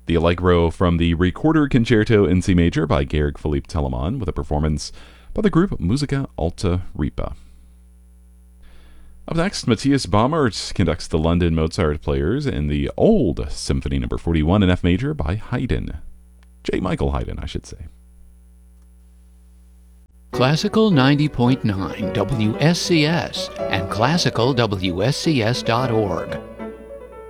The Allegro from the Recorder Concerto in C Major by Georg Philipp Telemann with a performance by the group Musica Alta Ripa. Up next, Matthias Baumert conducts the London Mozart Players in the Old Symphony No. 41 in F Major by Haydn. J. Michael Haydn, I should say. Classical 90.9 WSCS and classicalwscs.org.